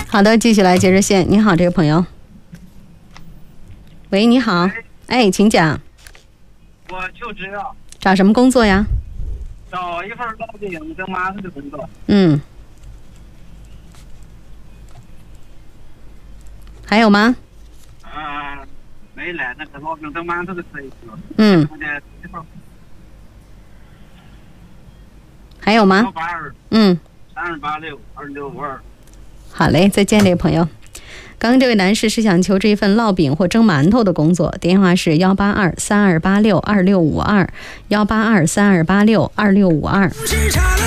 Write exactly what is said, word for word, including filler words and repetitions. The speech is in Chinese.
好的，继续来接热线。你好，这个朋友。喂，你好。哎，请讲。 我求职啊。 找什么工作呀？ 找一份烙饼跟馒头的工作。 嗯。还有吗？ 嗯，没了，那个烙饼跟馒头的可以做。 嗯。还有吗？ 幺八二。 嗯。 三二八六二六五二。 好嘞，再见，这位朋友。刚刚这位男士是想求职一份烙饼或蒸馒头的工作，电话是幺八二三二八六二六五二，幺八二三二八六二六五二。